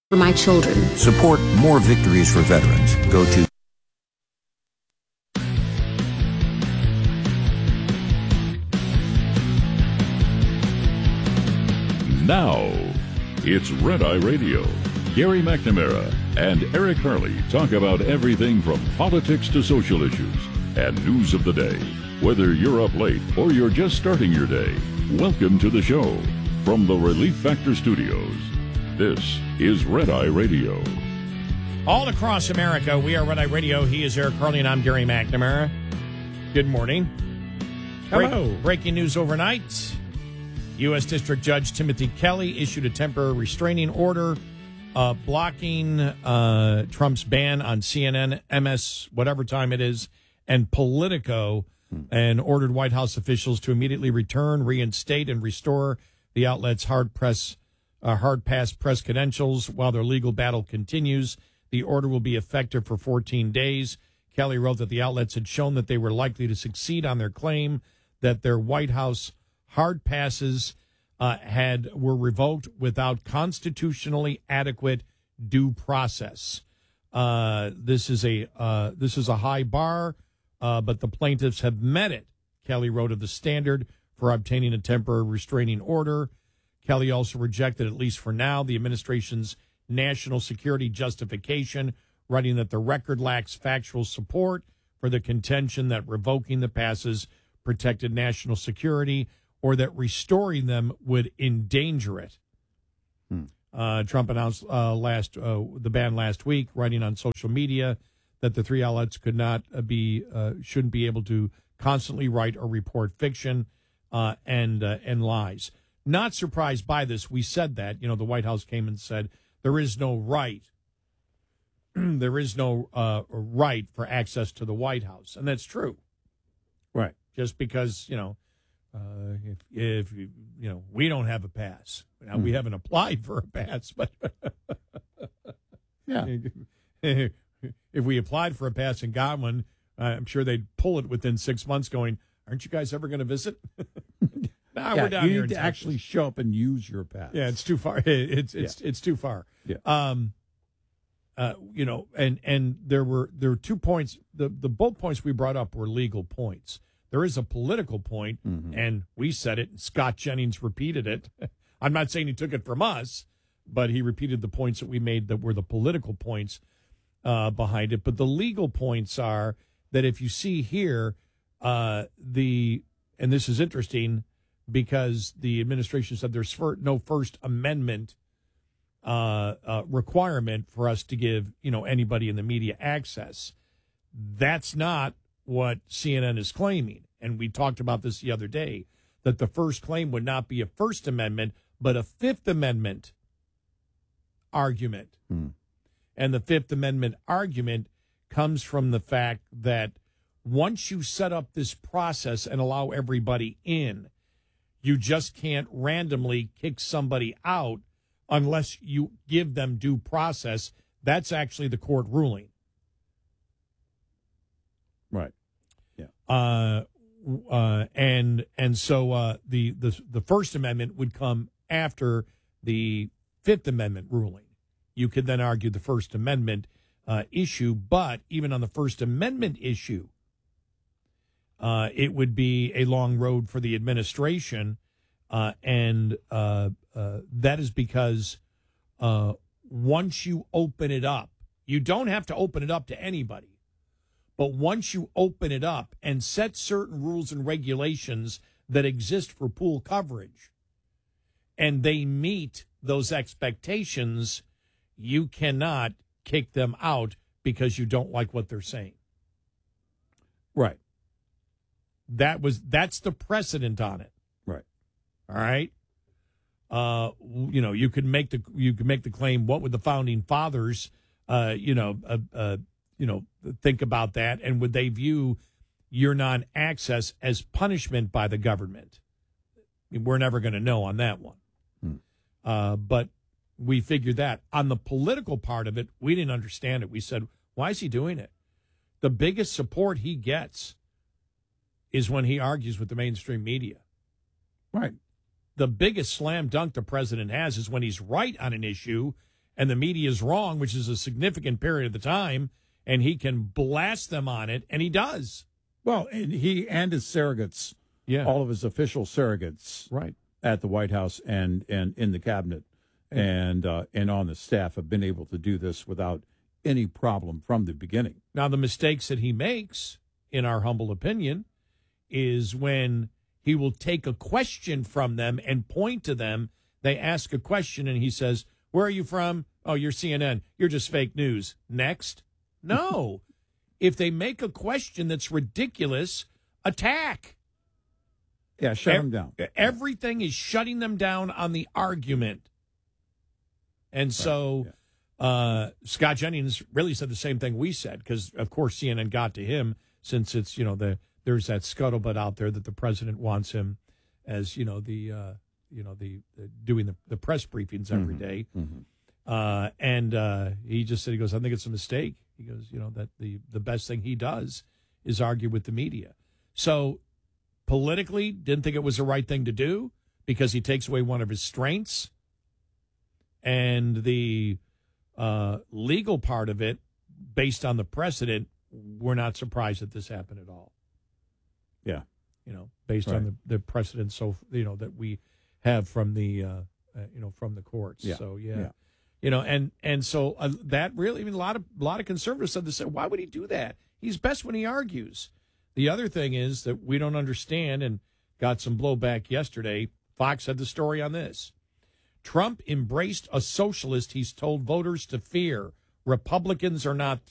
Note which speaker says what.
Speaker 1: for my children.
Speaker 2: Support more victories for veterans. Go to
Speaker 3: Now, it's Red Eye Radio. Gary McNamara and Eric Harley talk about everything from politics to social issues and news of the day. Whether you're up late or you're just starting your day, welcome to the show. From the Relief Factor Studios, this is Red Eye Radio.
Speaker 4: All across America, we are Red Eye Radio. He is Eric Harley, and I'm Gary McNamara. Good morning.
Speaker 5: Hello.
Speaker 4: Breaking news overnight. U.S. District Judge Timothy Kelly issued a temporary restraining order blocking Trump's ban on CNN, MS, whatever time it is, and Politico, and ordered White House officials to immediately return, reinstate, and restore the outlet's hard pass press credentials while their legal battle continues. The order will be effective for 14 days. Kelly wrote that the outlets had shown that they were likely to succeed on their claim that their White House hard passes were revoked without constitutionally adequate due process. This is a high bar, but the plaintiffs have met it. Kelly wrote of the standard for obtaining a temporary restraining order. Kelly also rejected, at least for now, the administration's national security justification, writing that the record lacks factual support for the contention that revoking the passes protected national security or that restoring them would endanger it. Trump announced the ban last week, writing on social media that the three outlets shouldn't be able to constantly write or report fiction and lies. Not surprised by this. We said that. The White House came and said there is no right. There is no right for access to the White House, and that's true.
Speaker 5: Right.
Speaker 4: Just because if we don't have a pass. Now, we haven't applied for a pass, but
Speaker 5: yeah,
Speaker 4: if we applied for a pass and got one, I'm sure they'd pull it within 6 months. Going, aren't you guys ever going to visit? We're down
Speaker 5: you
Speaker 4: here
Speaker 5: need to actually show up and use your pass.
Speaker 4: Yeah, it's too far. It's too far.
Speaker 5: Yeah.
Speaker 4: And there were 2 points. The both points we brought up were legal points. There is a political point, and we said it, and Scott Jennings repeated it. I'm not saying he took it from us, but he repeated the points that we made that were the political points behind it. But the legal points are that if you see here, and this is interesting because the administration said there's no First Amendment requirement for us to give, anybody in the media access. That's not what CNN is claiming. And we talked about this the other day, that the first claim would not be a First Amendment, but a Fifth Amendment argument. And the Fifth Amendment argument comes from the fact that once you set up this process and allow everybody in, you just can't randomly kick somebody out unless you give them due process. That's actually the court ruling.
Speaker 5: Right. Yeah.
Speaker 4: So the First Amendment would come after the Fifth Amendment ruling. You could then argue the First Amendment issue, but even on the First Amendment issue, it would be a long road for the administration, and that is because once you open it up, you don't have to open it up to anybody. But once you open it up and set certain rules and regulations that exist for pool coverage, and they meet those expectations, you cannot kick them out because you don't like what they're saying.
Speaker 5: Right.
Speaker 4: That's the precedent on it.
Speaker 5: Right.
Speaker 4: All right. You could make the claim, what would the founding fathers, think about that, and would they view your non-access as punishment by the government? We're never going to know on that one. But we figured that. On the political part of it, we didn't understand it. We said, why is he doing it? The biggest support he gets is when he argues with the mainstream media.
Speaker 5: Right.
Speaker 4: The biggest slam dunk the president has is when he's right on an issue and the media is wrong, which is a significant period of the time, and he can blast them on it, and he does.
Speaker 5: Well, and he and his surrogates, all of his official surrogates,
Speaker 4: Right.
Speaker 5: at the White House and in the cabinet and on the staff have been able to do this without any problem from the beginning.
Speaker 4: Now, the mistakes that he makes, in our humble opinion, is when he will take a question from them and point to them. They ask a question, and he says, "Where are you from?" "Oh, you're CNN. You're just fake news." Next. No. If they make a question that's ridiculous, attack.
Speaker 5: Yeah, shut him down.
Speaker 4: Everything is shutting them down on the argument. And so Scott Jennings really said the same thing we said, because, of course, CNN got to him, since it's, there's that scuttlebutt out there that the president wants him as, the doing the press briefings every day. And he just said, he goes, "I think it's a mistake." He goes, that the best thing he does is argue with the media. So politically, didn't think it was the right thing to do because he takes away one of his strengths. And the legal part of it, based on the precedent, we're not surprised that this happened at all.
Speaker 5: Yeah.
Speaker 4: Based on the precedent, that we have from the, from the courts.
Speaker 5: Yeah.
Speaker 4: So, and so that really, a lot of conservatives said this. Why would he do that? He's best when he argues. The other thing is that we don't understand, and got some blowback yesterday. Fox had the story on this. Trump embraced a socialist he's told voters to fear. Republicans are not